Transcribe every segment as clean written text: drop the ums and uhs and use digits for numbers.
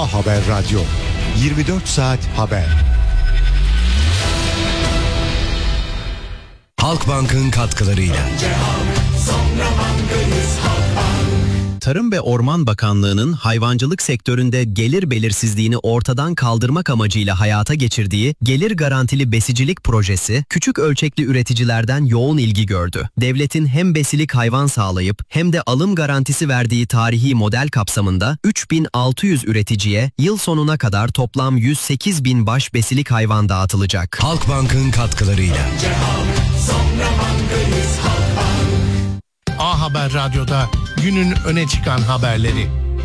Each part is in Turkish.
A Haber Radyo, 24 saat haber. Halkbank'ın katkılarıyla. Tarım ve Orman Bakanlığı'nın hayvancılık sektöründe gelir belirsizliğini ortadan kaldırmak amacıyla hayata geçirdiği Gelir Garantili Besicilik Projesi, küçük ölçekli üreticilerden yoğun ilgi gördü. Devletin hem besilik hayvan sağlayıp hem de alım garantisi verdiği tarihi model kapsamında 3600 üreticiye yıl sonuna kadar toplam 108.000 baş besilik hayvan dağıtılacak. Halkbank'ın katkılarıyla. A Haber Radyo'da günün öne çıkan haberleri.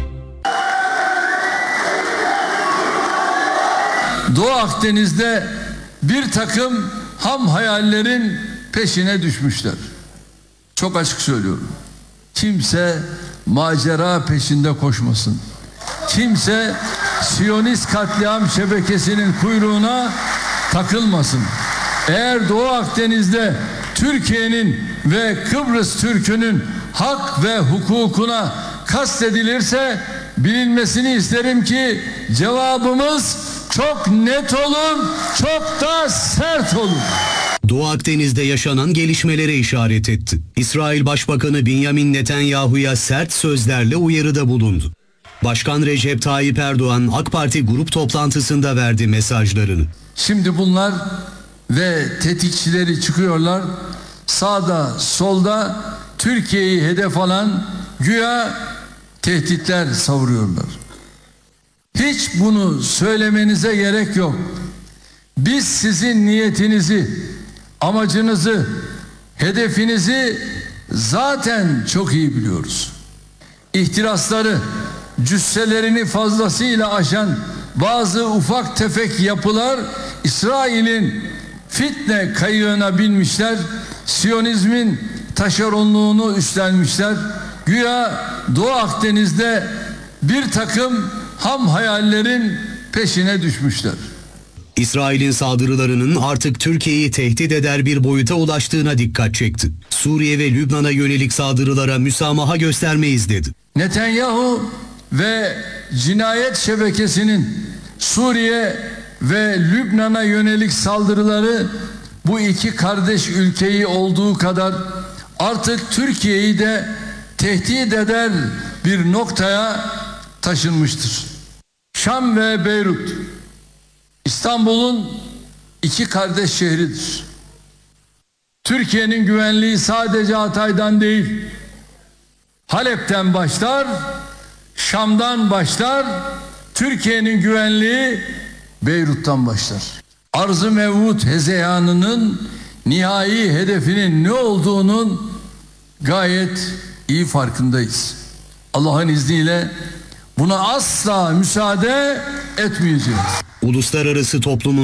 Doğu Akdeniz'de bir takım ham hayallerin peşine düşmüşler. Çok açık söylüyorum. Kimse macera peşinde koşmasın. Kimse Siyonist katliam şebekesinin kuyruğuna takılmasın. Eğer Doğu Akdeniz'de Türkiye'nin ve Kıbrıs Türk'ünün hak ve hukukuna kastedilirse bilinmesini isterim ki cevabımız çok net olur, çok da sert olur. Doğu Akdeniz'de yaşanan gelişmelere işaret etti. İsrail Başbakanı Benjamin Netanyahu'ya sert sözlerle uyarıda bulundu. Başkan Recep Tayyip Erdoğan AK Parti grup toplantısında verdi mesajlarını. Şimdi bunlar ve tetikçileri çıkıyorlar, sağda solda Türkiye'yi hedef alan güya tehditler savuruyorlar. Hiç bunu söylemenize gerek yok. Biz sizin niyetinizi, amacınızı, hedefinizi zaten çok iyi biliyoruz. İhtirasları, cüsselerini fazlasıyla aşan bazı ufak tefek yapılar İsrail'in fitne kayığına binmişler, Siyonizmin taşeronluğunu üstlenmişler. Güya Doğu Akdeniz'de bir takım ham hayallerin peşine düşmüşler. İsrail'in saldırılarının artık Türkiye'yi tehdit eder bir boyuta ulaştığına dikkat çekti. Suriye ve Lübnan'a yönelik saldırılara müsamaha göstermeyiz dedi. Netanyahu ve cinayet şebekesinin Suriye ve Lübnan'a yönelik saldırıları bu iki kardeş ülkeyi olduğu kadar artık Türkiye'yi de tehdit eder bir noktaya taşınmıştır. Şam ve Beyrut, İstanbul'un iki kardeş şehridir. Türkiye'nin güvenliği sadece Hatay'dan değil, Halep'ten başlar, Şam'dan başlar, Türkiye'nin güvenliği Beyrut'tan başlar. Arz-ı mevut hezeyanının nihai hedefinin ne olduğunun gayet iyi farkındayız. Allah'ın izniyle buna asla müsaade etmeyeceğiz. Uluslararası toplumun